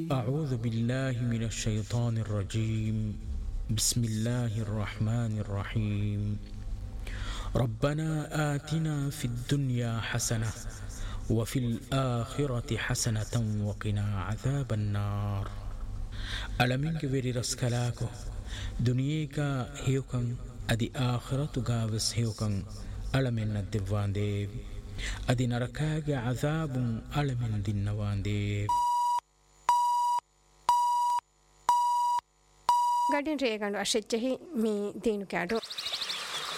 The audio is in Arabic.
أعوذ بالله من الشيطان الرجيم بسم الله الرحمن الرحيم ربنا آتنا في الدنيا حسنة وفي الآخرة حسنة وقنا عذاب النار. ألمنك بري رسكلاكو دنياكا هيوكا أدي آخرتك بس هيوكا ألمن الدفان ديب أدي نركاك عذاب ألمن دينوان ديب. ගඩින් රේගණ්ඩු අශෙච්චෙහි මී දීනු කෑඩු